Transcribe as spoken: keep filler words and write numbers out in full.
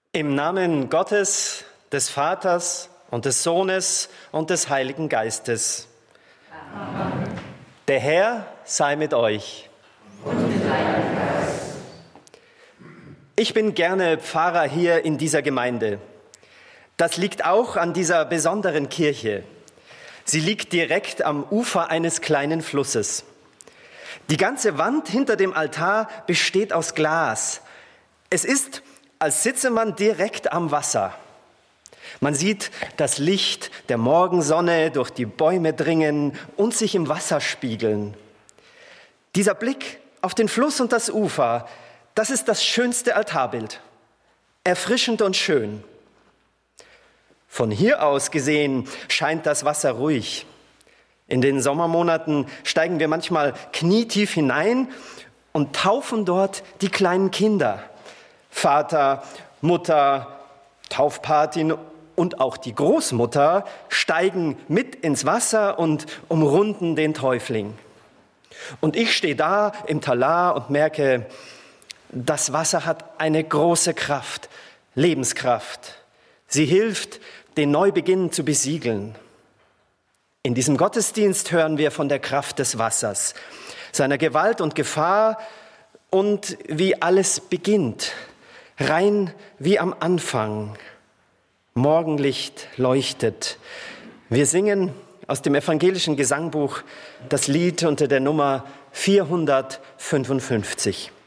Im Namen Gottes, des Vaters und des Sohnes und des Heiligen Geistes. Amen. Der Herr sei mit euch. Und mit deinem Geist. Ich bin gerne Pfarrer hier in dieser Gemeinde. Das liegt auch an dieser besonderen Kirche. Sie liegt direkt am Ufer eines kleinen Flusses. Die ganze Wand hinter dem Altar besteht aus Glas. Es ist, als sitze man direkt am Wasser. Man sieht das Licht der Morgensonne durch die Bäume dringen und sich im Wasser spiegeln. Dieser Blick auf den Fluss und das Ufer, das ist das schönste Altarbild. Erfrischend und schön. Von hier aus gesehen scheint das Wasser ruhig. In den Sommermonaten steigen wir manchmal knietief hinein und taufen dort die kleinen Kinder. Vater, Mutter, Taufpatin und auch die Großmutter steigen mit ins Wasser und umrunden den Täufling. Und ich stehe da im Talar und merke, das Wasser hat eine große Kraft, Lebenskraft. Sie hilft, den Neubeginn zu besiegeln. In diesem Gottesdienst hören wir von der Kraft des Wassers, seiner Gewalt und Gefahr und wie alles beginnt. Rein wie am Anfang. Morgenlicht leuchtet. Wir singen aus dem evangelischen Gesangbuch das Lied unter der Nummer vierhundertfünfundfünfzig.